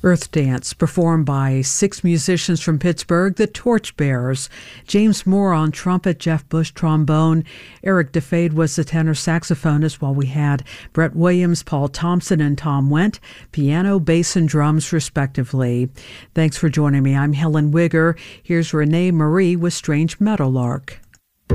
Earth Dance, performed by 6 musicians from Pittsburgh, the Torchbearers. James Moore on trumpet, Jeff Bush trombone. Eric DeFade was the tenor saxophonist, while we had Brett Williams, Paul Thompson, and Tom Wendt, piano, bass, and drums, respectively. Thanks for joining me. I'm Helen Wigger. Here's Renee Marie with Strange Meadowlark.